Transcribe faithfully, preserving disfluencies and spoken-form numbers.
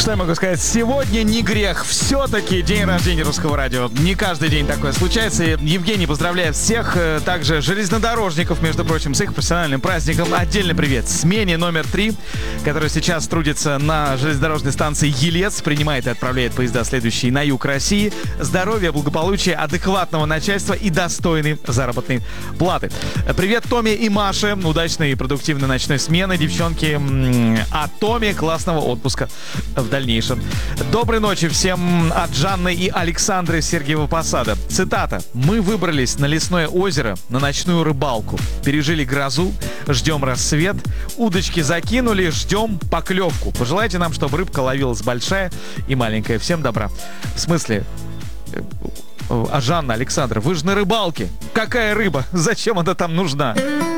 Что я могу сказать? Сегодня не грех. Все-таки день рождения Русского радио. Не каждый день такое случается. Евгений поздравляет всех, также железнодорожников, между прочим, с их профессиональным праздником. Отдельный привет смене номер три, которая сейчас трудится на железнодорожной станции Елец, принимает и отправляет поезда, следующие на юг России. Здоровья, благополучия, адекватного начальства и достойной заработной платы. Привет Томе и Маше. Удачной и продуктивной ночной смены, девчонки. А Томе классного отпуска в дальнейшем. Доброй ночи всем от Жанны и Александры с Сергиева Посада. Цитата. «Мы выбрались на лесное озеро на ночную рыбалку. Пережили грозу, ждем рассвет, удочки закинули, ждем поклевку. Пожелайте нам, чтобы рыбка ловилась большая и маленькая. Всем добра». В смысле? А Жанна, Александра, вы же на рыбалке. Какая рыба? Зачем она там нужна?